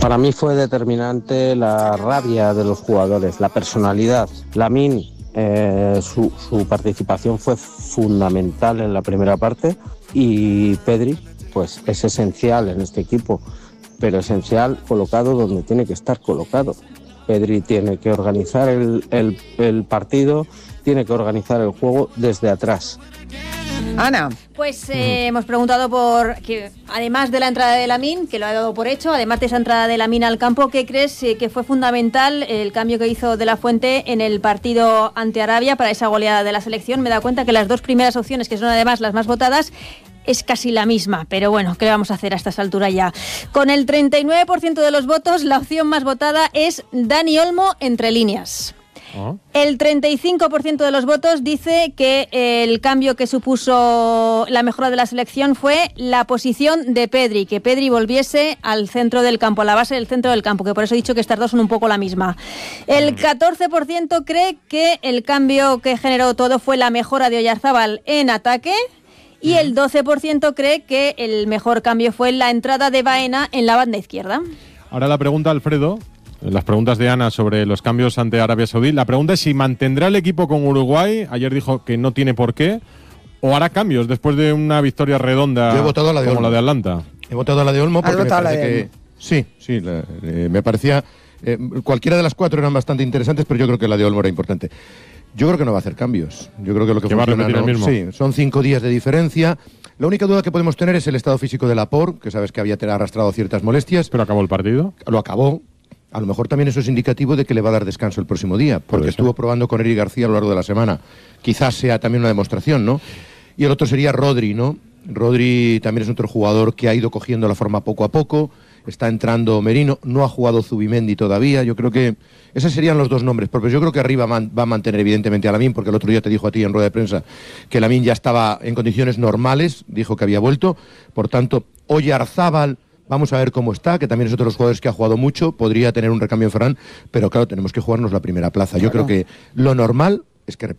Para mí fue determinante la rabia de los jugadores, la personalidad. Lamine, su participación fue fundamental en la primera parte y Pedri, pues es esencial en este equipo, pero esencial colocado donde tiene que estar colocado. Pedri tiene que organizar el partido, tiene que organizar el juego desde atrás. Ana. Pues hemos preguntado por que, además de la entrada de Lamine, que lo ha dado por hecho, además de esa entrada de Lamine al campo, ¿qué crees que fue fundamental el cambio que hizo De La Fuente en el partido ante Arabia para esa goleada de la selección? Me da cuenta que las dos primeras opciones, que son además las más votadas, es casi la misma, pero bueno, ¿qué le vamos a hacer a estas alturas ya? Con el 39% de los votos, la opción más votada es Dani Olmo entre líneas. El 35% de los votos dice que el cambio que supuso la mejora de la selección fue la posición de Pedri, que Pedri volviese al centro del campo, a la base del centro del campo, que por eso he dicho que estas dos son un poco la misma. El 14% cree que el cambio que generó todo fue la mejora de Oyarzábal en ataque. Y el 12% cree que el mejor cambio fue la entrada de Baena en la banda izquierda. Ahora la pregunta, Alfredo, las preguntas de Ana sobre los cambios ante Arabia Saudí. La pregunta es si mantendrá el equipo con Uruguay. Ayer dijo que no tiene por qué. ¿O hará cambios después de una victoria redonda? Yo he votado a la de como Olmo. la de Atlanta? He votado a la de Olmo porque me parece que... Sí, me parecía... cualquiera de las cuatro eran bastante interesantes, pero yo creo que la de Olmo era importante. Yo creo que no va a hacer cambios. Yo creo que lo que va a funciona, repetir el mismo. Sí, son 5 días de diferencia. La única duda que podemos tener es el estado físico de Laporte, que sabes que había arrastrado ciertas molestias. ¿Pero acabó el partido? Lo acabó. A lo mejor también eso es indicativo de que le va a dar descanso el próximo día, porque estuvo probando con Eric García a lo largo de la semana. Quizás sea también una demostración, ¿no? Y el otro sería Rodri, ¿no? Rodri también es otro jugador que ha ido cogiendo la forma poco a poco. Está entrando Merino, no ha jugado Zubimendi todavía. Yo creo que esos serían los dos nombres, porque yo creo que arriba va a mantener evidentemente a Lamine, porque el otro día te dijo a ti en rueda de prensa que Lamine ya estaba en condiciones normales, dijo que había vuelto. Por tanto, Oyarzábal, vamos a ver cómo está, que también es otro de los jugadores que ha jugado mucho, podría tener un recambio en Ferran, pero claro, tenemos que jugarnos la primera plaza. Yo creo que lo normal es que repita